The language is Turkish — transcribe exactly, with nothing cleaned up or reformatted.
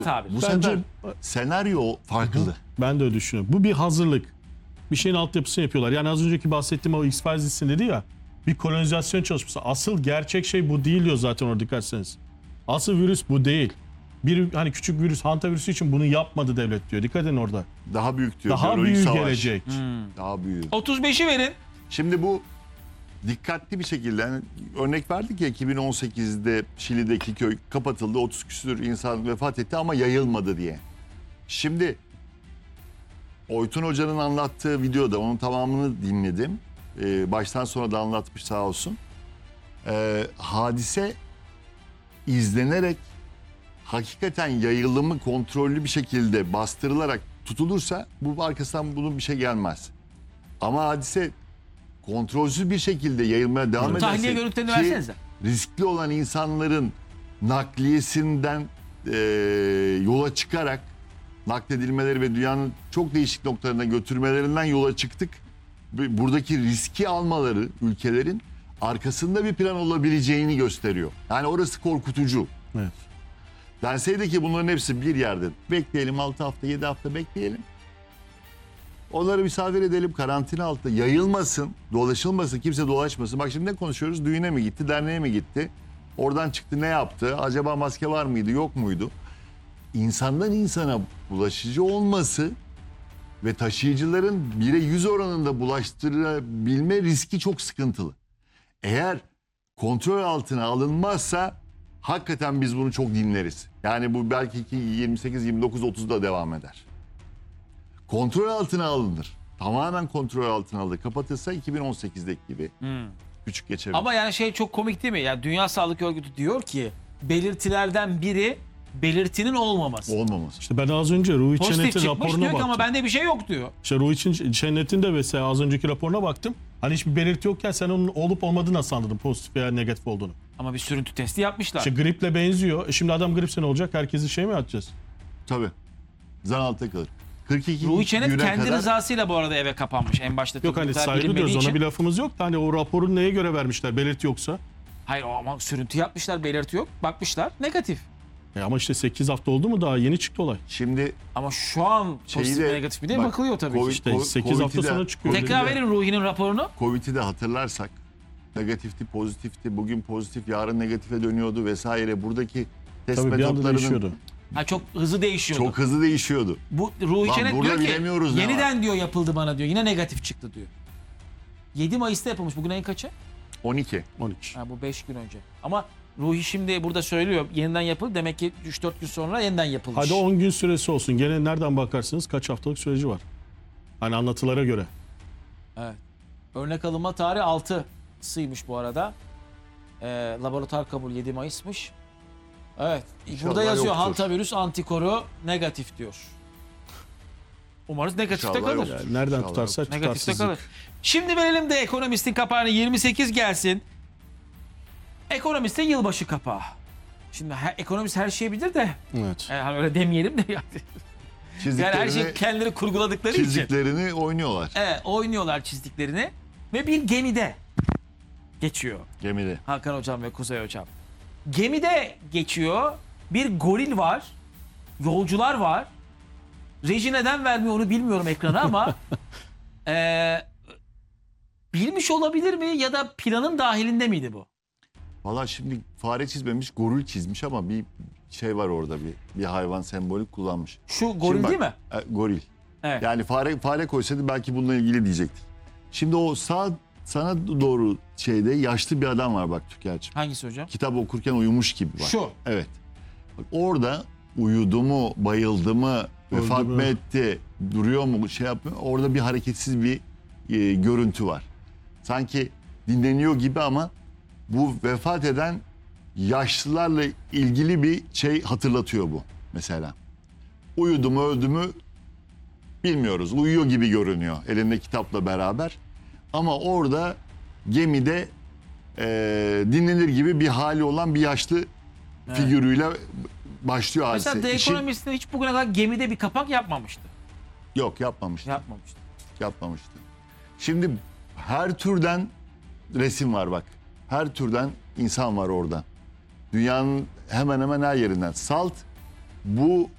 tabir. Bu Bence- sefer senaryo farklı. Ben de öyle düşünüyorum. Bu bir hazırlık. Bir şeyin altyapısını yapıyorlar. Yani az önceki bahsettiğim o X-Files dizisinde dedi ya, bir kolonizasyon çalışması. Asıl gerçek şey bu değil diyor zaten orada dikkat etseniz. Asıl virüs bu değil. Bir hani küçük virüs, hantavirüsü için bunu yapmadı devlet diyor. Dikkat edin orada. Daha büyük diyor. Daha biyolojik büyük savaş. gelecek. Daha büyük. otuz beşi verin. Şimdi bu dikkatli bir şekilde hani örnek verdik ya iki bin on sekizde Şili'deki köy kapatıldı. otuz küsur insan vefat etti ama yayılmadı diye. Şimdi Oytun Hoca'nın anlattığı videoda onun tamamını dinledim. Ee, baştan sona da anlatmış sağ olsun. Ee, hadise izlenerek hakikaten yayılımı kontrollü bir şekilde bastırılarak tutulursa bu arkasından bunun bir şey gelmez. Ama hadise kontrolsüz bir şekilde yayılmaya devam ederse Tahliye görüntülerini ki versenize. riskli olan insanların nakliyesinden e, yola çıkarak nakledilmeleri ve dünyanın çok değişik noktalarına götürmelerinden yola çıktık. Ve buradaki riski almaları ülkelerin arkasında bir plan olabileceğini gösteriyor. Yani orası korkutucu. Evet. Denseydi ki bunların hepsi bir yerde. Bekleyelim altı hafta, yedi hafta bekleyelim. Onları misafir edelim, karantina altında yayılmasın, dolaşılmasın, kimse dolaşmasın. Bak şimdi ne konuşuyoruz? Düğüne mi gitti, derneğe mi gitti? Oradan çıktı, ne yaptı? Acaba maske var mıydı, yok muydu? İnsandan insana bulaşıcı olması ve taşıyıcıların bire yüz oranında bulaştırabilme riski çok sıkıntılı. Eğer kontrol altına alınmazsa hakikaten biz bunu çok dinleriz. Yani bu belki yirmi sekiz, yirmi dokuz, otuzda devam eder. Kontrol altına alınır. Tamamen kontrol altına alınır. Kapatılsa iki bin on sekizdeki gibi küçük geçebilir. Ama yani şey çok komik değil mi? Yani Dünya Sağlık Örgütü diyor ki belirtilerden biri belirtinin olmaması. Olmaması. İşte ben az önce Ruhi Pozitif Çenet'in çıkmış raporuna diyor ki baktım. ama bende bir şey yok diyor. İşte Ruhi Çenet'in de mesela az önceki raporuna baktım. Hani hiçbir belirti yokken sen onun olup olmadığını nasıl anladın pozitif veya negatif olduğunu? Ama bir sürüntü testi yapmışlar. İşte griple benziyor. E şimdi adam gripse ne olacak? Herkesi şey mi atacağız? Tabii. Zan altta kalır. kırk iki Ruhi Çenet güne kendi kadar rızasıyla bu arada eve kapanmış. En başta Yok hani tıbbi saygı bilinmediği duyuyoruz, ona için. bir lafımız yok da hani o raporu neye göre vermişler belirti yoksa? Hayır ama sürüntü yapmışlar, belirti yok. Bakmışlar negatif. E ama işte sekiz hafta oldu mu daha yeni çıktı olay. şimdi Ama şu an pozitif Şeyi de- mi negatif mi diye bak, bakılıyor tabii Covid- ki. İşte Ko- sekiz hafta Covid'i de- sonra çıkıyor. Covid'i Tekrar de- verin Ruhi'nin raporunu. Covid'i de hatırlarsak negatifti, pozitifti, bugün pozitif, yarın negatife dönüyordu vesaire. Buradaki test Tabii bir anda metotlarının değişiyordu. Ha, çok hızlı değişiyordu. çok hızlı değişiyordu. Bu Ruhi Lan Çenet burada diyor ki bilemiyoruz ne yeniden diyor yapıldı bana diyor. Yine negatif çıktı diyor. yedi Mayıs'ta yapılmış. Bugün ayın kaçı? on iki. on üç. Ha, bu beş gün önce. Ama Ruhi şimdi burada söylüyor. Yeniden yapıldı. Demek ki üç dört gün sonra yeniden yapılmış. Hadi on gün süresi olsun. Gene nereden bakarsınız kaç haftalık süreci var. Hani anlatılara göre. Evet. Örnek alınma tarihi altısıymış bu arada. Ee, laboratuvar kabul yedi Mayıs'mış. Evet. İnşallah Burada yazıyor yoktur. hantavirüs antikoru negatif diyor. Umarız negatifte İnşallah kalır. yoktur. Yani nereden İnşallah tutarsa yoktur. Negatifte kalır. tutarsızlık. Şimdi verelim de Ekonomist'in kapağını yirmi sekiz gelsin. Ekonomist'in yılbaşı kapağı. Şimdi her, ekonomist her şeyi bilir de Evet. e, hani öyle demeyelim de yani. Yani her şeyi Çizdiklerini, kendileri kurguladıkları için. çizdiklerini oynuyorlar Evet, oynuyorlar çizdiklerini ve bir gemide geçiyor gemide. Hakan Hocam ve Kuzey Hocam. Gemide geçiyor. Bir goril var. Yolcular var. Reji neden vermiyor onu bilmiyorum ekrana ama eee, bilmiş olabilir mi ya da planın dahilinde miydi bu? Valla şimdi fare çizmemiş, goril çizmiş ama bir şey var orada, bir bir hayvan sembolik kullanmış. Şu goril Şimdi bak, değil mi? e, goril. Evet. Yani fare fare koysaydı belki bununla ilgili diyecektik. Şimdi o sağ sana doğru şeyde yaşlı bir adam var bak Türker'cim. Hangisi hocam? Kitap okurken uyumuş gibi var. Şu. Evet. Bak orada uyudu mu, bayıldı mı, vefat Öldü mü? mı etti, duruyor mu, şey yapıyor. Orada bir hareketsiz bir e, görüntü var. Sanki dinleniyor gibi ama bu vefat eden yaşlılarla ilgili bir şey hatırlatıyor bu mesela. Uyudu mu, öldü mü bilmiyoruz. Uyuyor gibi görünüyor elinde kitapla beraber. Ama orada gemide e, dinlenir gibi bir hali olan bir yaşlı figürüyle başlıyor hadise. Mesela The İşin- Economist'te hiç bugüne kadar gemide bir kapak yapmamıştı. Yok yapmamıştı. Yapmamıştı. Yapmamıştı. Şimdi her türden resim var bak. Her türden insan var orada. Dünyanın hemen hemen her yerinden. Salt bu